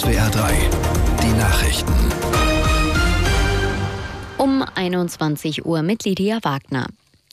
SWR 3, die Nachrichten. Um 21 Uhr mit Lydia Wagner.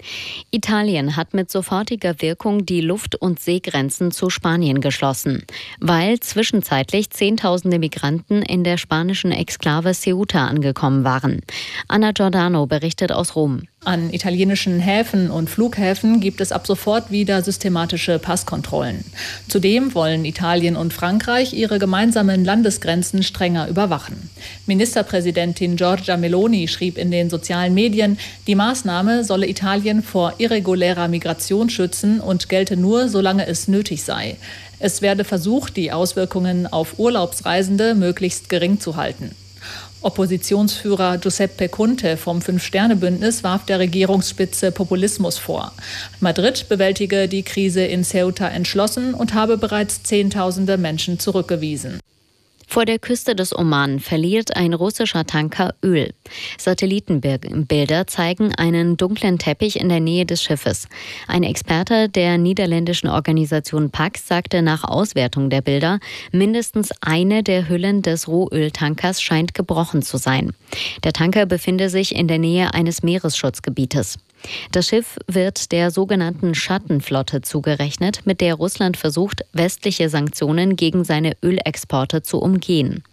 Italien hat mit sofortiger Wirkung die Luft- und Seegrenzen zu Spanien geschlossen, weil zwischenzeitlich Zehntausende Migranten in der spanischen Exklave Ceuta angekommen waren. Anna Giordano berichtet aus Rom. An italienischen Häfen und Flughäfen gibt es ab sofort wieder systematische Passkontrollen. Zudem wollen Italien und Frankreich ihre gemeinsamen Landesgrenzen strenger überwachen. Ministerpräsidentin Giorgia Meloni schrieb in den sozialen Medien, die Maßnahme solle Italien vor irregulärer Migration schützen und gelte nur, solange es nötig sei. Es werde versucht, die Auswirkungen auf Urlaubsreisende möglichst gering zu halten. Oppositionsführer Giuseppe Conte vom Fünf-Sterne-Bündnis warf der Regierungsspitze Populismus vor. Madrid bewältige die Krise in Ceuta entschlossen und habe bereits Zehntausende Menschen zurückgewiesen. Vor der Küste des Oman verliert ein russischer Tanker Öl. Satellitenbilder zeigen einen dunklen Teppich in der Nähe des Schiffes. Ein Experte der niederländischen Organisation PAX sagte nach Auswertung der Bilder, mindestens eine der Hüllen des Rohöltankers scheint gebrochen zu sein. Der Tanker befinde sich in der Nähe eines Meeresschutzgebietes. Das Schiff wird der sogenannten Schattenflotte zugerechnet, mit der Russland versucht, westliche Sanktionen gegen seine Ölexporte zu umgehen.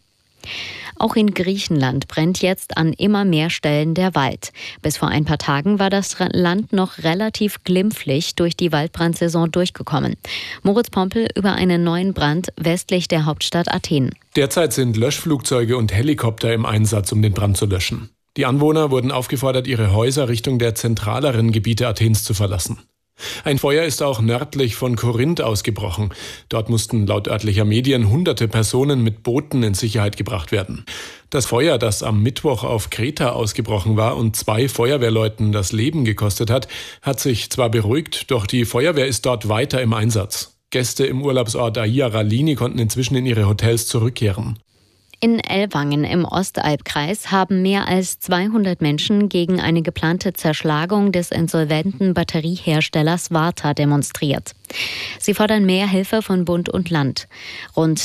Auch in Griechenland brennt jetzt an immer mehr Stellen der Wald. Bis vor ein paar Tagen war das Land noch relativ glimpflich durch die Waldbrandsaison durchgekommen. Moritz Pompel über einen neuen Brand westlich der Hauptstadt Athen. Derzeit sind Löschflugzeuge und Helikopter im Einsatz, um den Brand zu löschen. Die Anwohner wurden aufgefordert, ihre Häuser Richtung der zentraleren Gebiete Athens zu verlassen. Ein Feuer ist auch nördlich von Korinth ausgebrochen. Dort mussten laut örtlicher Medien hunderte Personen mit Booten in Sicherheit gebracht werden. Das Feuer, das am Mittwoch auf Kreta ausgebrochen war und 2 Feuerwehrleuten das Leben gekostet hat sich zwar beruhigt, doch die Feuerwehr ist dort weiter im Einsatz. Gäste im Urlaubsort Aia Ralini konnten inzwischen in ihre Hotels zurückkehren. In Ellwangen im Ostalbkreis haben mehr als 200 Menschen gegen eine geplante Zerschlagung des insolventen Batterieherstellers Varta demonstriert. Sie fordern mehr Hilfe von Bund und Land. Rund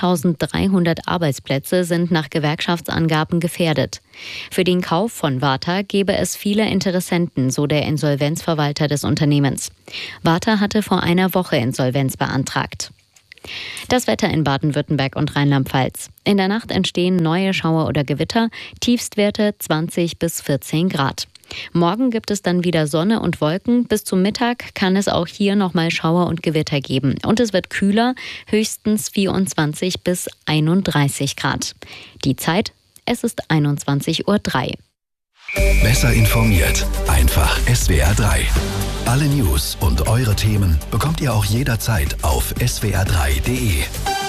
2300 Arbeitsplätze sind nach Gewerkschaftsangaben gefährdet. Für den Kauf von Varta gebe es viele Interessenten, so der Insolvenzverwalter des Unternehmens. Varta hatte vor einer Woche Insolvenz beantragt. Das Wetter in Baden-Württemberg und Rheinland-Pfalz. In der Nacht entstehen neue Schauer oder Gewitter, Tiefstwerte 20 bis 14 Grad. Morgen gibt es dann wieder Sonne und Wolken. Bis zum Mittag kann es auch hier nochmal Schauer und Gewitter geben. Und es wird kühler, höchstens 24 bis 31 Grad. Die Zeit, es ist 21:03 Uhr. Besser informiert, einfach SWR 3. Alle News und eure Themen bekommt ihr auch jederzeit auf swr3.de.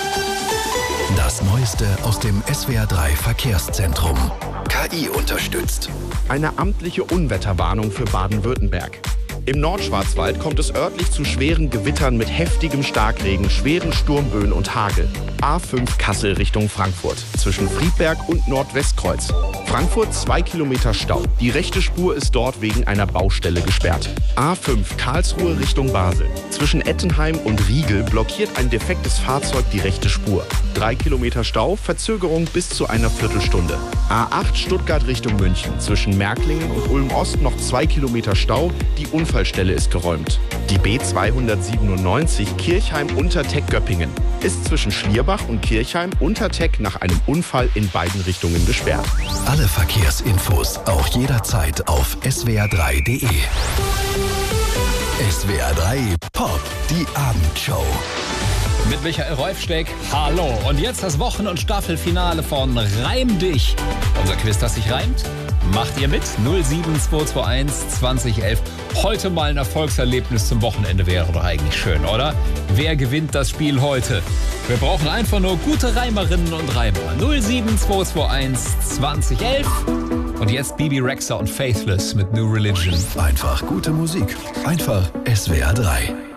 Das Neueste aus dem SWR 3 Verkehrszentrum. KI unterstützt. Eine amtliche Unwetterwarnung für Baden-Württemberg. Im Nordschwarzwald kommt es örtlich zu schweren Gewittern mit heftigem Starkregen, schweren Sturmböen und Hagel. A5 Kassel Richtung Frankfurt, zwischen Friedberg und Nordwestkreuz. Frankfurt 2 Kilometer Stau. Die rechte Spur ist dort wegen einer Baustelle gesperrt. A5 Karlsruhe Richtung Basel. Zwischen Ettenheim und Riegel blockiert ein defektes Fahrzeug die rechte Spur. 3 Kilometer Stau, Verzögerung bis zu einer Viertelstunde. A8 Stuttgart Richtung München. Zwischen Märklingen und Ulm-Ost noch 2 Kilometer Stau. Die Unfallstelle ist geräumt. Die B297 Kirchheim-Unterteck-Göppingen ist zwischen Schlierbach und Kirchheim-Unterteck nach einem Unfall in beiden Richtungen gesperrt. Alle Verkehrsinfos auch jederzeit auf swr3.de. SWR 3 Pop, die Abendshow. Mit Michael Rolfsteck, hallo. Und jetzt das Wochen- und Staffelfinale von Reim dich. Unser Quiz, das sich reimt. Macht ihr mit? 07221 2011. Heute mal ein Erfolgserlebnis zum Wochenende wäre doch eigentlich schön, oder? Wer gewinnt das Spiel heute? Wir brauchen einfach nur gute Reimerinnen und Reimer. 07221 2011. Und jetzt Bibi Rexha und Faithless mit New Religion. Einfach gute Musik. Einfach SWR 3.